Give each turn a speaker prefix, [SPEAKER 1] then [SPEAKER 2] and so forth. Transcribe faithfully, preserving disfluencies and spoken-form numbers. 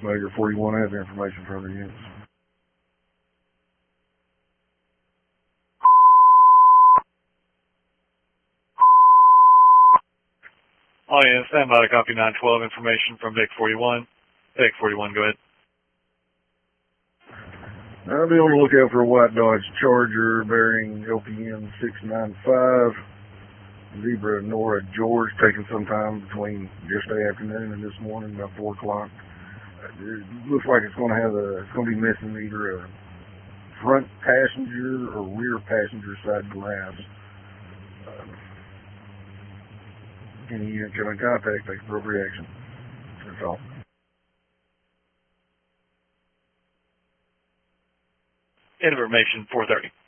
[SPEAKER 1] Mayor forty-one has information for other units.
[SPEAKER 2] Oh yeah, stand by to copy nine twelve, information from Vic forty-one. Vic forty-one, go ahead.
[SPEAKER 1] I'll be on the lookout for a white Dodge Charger bearing L P N six nine five. Zebra Nora George, taken sometime between yesterday afternoon and this morning about four o'clock. It looks like it's going to have a, it's going to be missing either a front passenger or rear passenger side glass. Uh, any unit come in contact, take appropriate action. That's all.
[SPEAKER 2] Information four thirty.